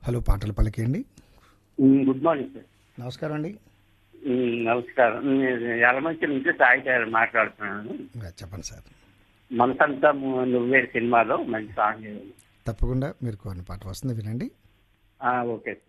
Hello, పాటలు పలికేయండి. Good morning sir. నమస్కారం అండి. నమస్కారం. యలమంచి నుంచి సాయి గారు మాట్లాడుతున్నాను. చెప్పండి సార్. మనసంతా నువ్వే సినిమాలో మంచి సాంగ్. తప్పకుండా మీరు కోరిన పాట వస్తుంది, వినండి. ఓకే.